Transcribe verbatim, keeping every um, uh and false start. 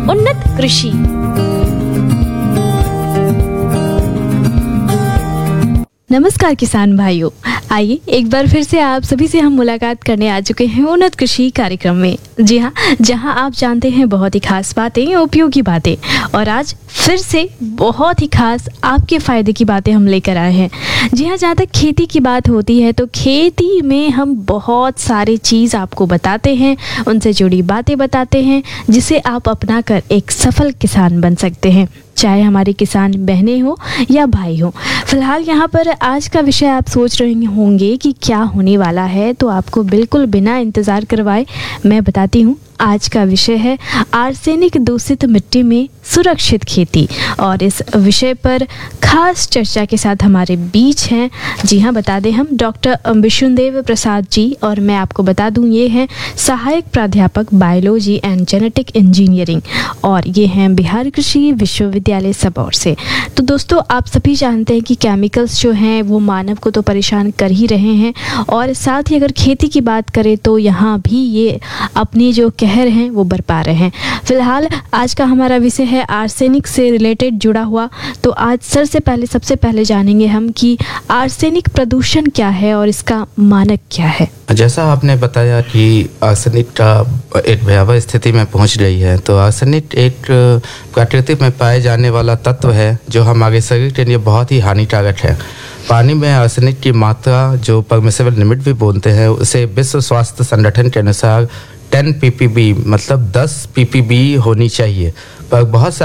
उन्नत कृषि। नमस्कार किसान भाइयों, आइए एक बार फिर से आप सभी से हम मुलाकात करने आ चुके हैं उन्नत कृषि कार्यक्रम में। जी हाँ, जहां आप जानते हैं बहुत ही खास बातें, उपयोगी बातें, और आज फिर से बहुत ही खास आपके फ़ायदे की बातें हम लेकर आए हैं। जी हाँ, जहाँ तक खेती की बात होती है तो खेती में हम बहुत सारी चीज़ आपको बताते हैं, उनसे जुड़ी बातें बताते हैं, जिसे आप अपना कर एक सफल किसान बन सकते हैं, चाहे हमारे किसान बहनें हो या भाई हो। फिलहाल यहाँ पर आज का विषय आप सोच रहे होंगे कि क्या होने वाला है, तो आपको बिल्कुल बिना इंतज़ार करवाए मैं बताती हूँ। आज का विषय है आर्सेनिक दूषित मिट्टी में सुरक्षित खेती, और इस विषय पर खास चर्चा के साथ हमारे बीच हैं, जी हाँ बता दें, हम डॉक्टर विष्णुदेव प्रसाद जी, और मैं आपको बता दूं ये हैं सहायक प्राध्यापक बायोलॉजी एंड जेनेटिक इंजीनियरिंग, और ये हैं बिहार कृषि विश्वविद्यालय सबौर से। तो दोस्तों, आप सभी जानते हैं कि केमिकल्स जो हैं वो मानव को तो परेशान कर ही रहे हैं, और साथ ही अगर खेती की बात करें तो यहाँ भी ये अपनी जो कहर हैं वो बरपा रहे हैं। फिलहाल आज का हमारा विषय है आर्सेनिक से रिलेटेड जुड़ा हुआ। तो आज सर से पहले सबसे पहले जानेंगे हम कि आर्सेनिक प्रदूषण क्या है और इसका मानक क्या है। जैसा आपने बताया कि आर्सेनिक का एक भयावह स्थिति में पहुंच रही है, तो आर्सेनिक एक प्रकृति में पाए जाने वाला तत्व है जो हमारे शरीर के लिए बहुत ही हानिकारक है। पानी में आर्सेनिक की मात्रा, जो परमिसिबल लिमिट भी बोलते हैं, उसे विश्व स्वास्थ्य संगठन के अनुसार टेन पी पी बी मतलब दस पी पी बी होनी चाहिए, पर बहुत